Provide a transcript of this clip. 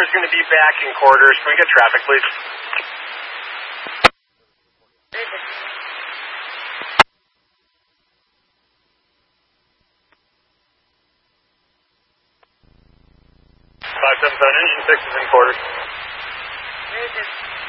is going to be back in quarters. Can we get traffic, please? Engine 6 is in quarters.